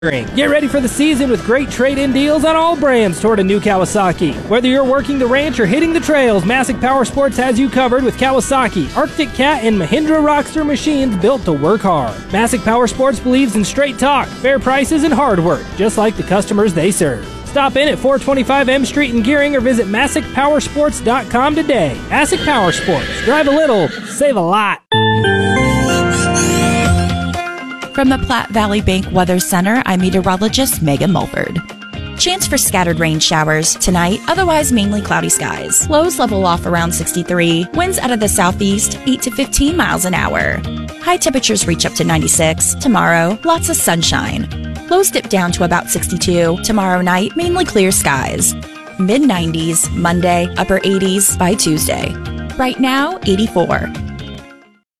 Get ready for the season with great trade-in deals on all brands toward a new Kawasaki. Whether you're working the ranch or hitting the trails, Masick Power Sports has you covered with Kawasaki, Arctic Cat, and Mahindra Rockster machines built to work hard. Masick Power Sports believes in straight talk, fair prices, and hard work, just like the customers they serve. Stop in at 425 M Street in Gearing or visit MasickPowersports.com today. Masick Power Sports. Drive a little, save a lot. From the Platte Valley Bank Weather Center, I'm meteorologist Megan Mulford. Chance for scattered rain showers tonight, otherwise mainly cloudy skies. Lows level off around 63. Winds out of the southeast, 8 to 15 miles an hour. High temperatures reach up to 96. Tomorrow, lots of sunshine. Lows dip down to about 62. Tomorrow night, mainly clear skies. Mid-90s Monday, upper 80s by Tuesday. Right now, 84.